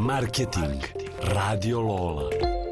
Marketing. Radio Lola.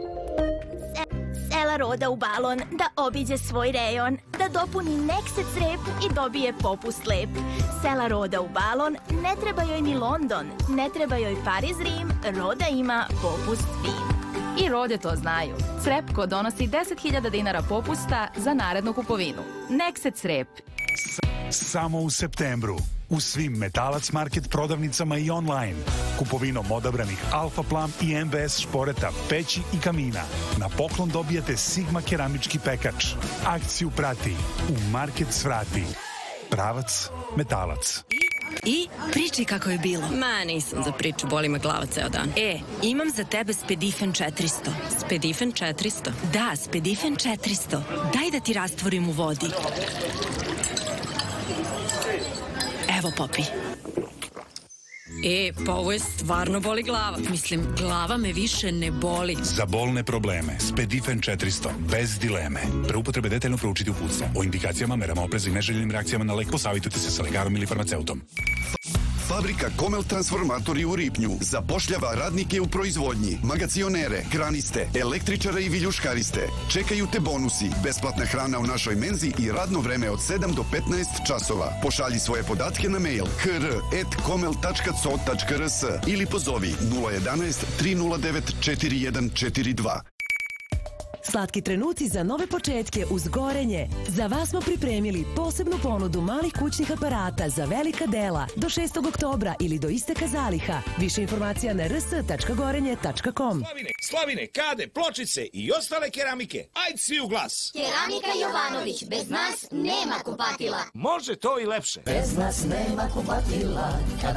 Sela Roda u balon da obiđe svoj rejon, da dopuni Neksec repu i dobije popust lep. Sela Roda u balon, ne treba joj ni London, ne treba joj Pariz, Rim, Roda ima popust fin. I Rode to znaju. Crepko donosi 10.000 dinara popusta za narednu kupovinu. Neksec rep. Samo u septembru. U svim Metalac Market prodavnicama i online. Kupovinom odabranih Alfa Plam i MVS šporeta, peći i kamina. Na poklon dobijete Sigma keramički pekač. Akciju prati u Market svrati. Pravac Metalac. I priči kako je bilo. Ma, nisam za priču, boli me glava ceo dan. Imam za tebe Spedifen 400. Spedifen 400? Da, Spedifen 400. Daj da ti rastvorim u vodi. Evo, popi. Pa ovo je stvarno boli glava. Mislim, glava me više ne boli. Za bolne probleme, Spedifen 400, bez dileme. Pre upotrebe detaljno proučiti uputstvo. O indikacijama, merama opreza i neželjenim reakcijama na lek posavitujte se sa lekarom ili farmaceutom. Fabrika Komel Transformatori u Ripnju zapošljava radnike u proizvodnji, magacionere, kraniste, električare i viljuškariste. Čekaju te bonusi, besplatna hrana u našoj menzi i radno vreme od 7 do 15 časova. Pošalji svoje podatke na mail kr@komel.co.rs ili pozovi 011 309 4142. Slatki trenuci za nove početke uz Gorenje. Za vas smo pripremili posebnu ponudu malih kućnih aparata za velika dela do 6. oktobra ili do isteka zaliha. Više informacija na rs.gorenje.com. Slavine, kade, pločice i ostale keramike. Ajde svi u glas. Keramika Jovanović, bez nas nema kupatila. Može to i lepše. Bez nas nema kupatila, kad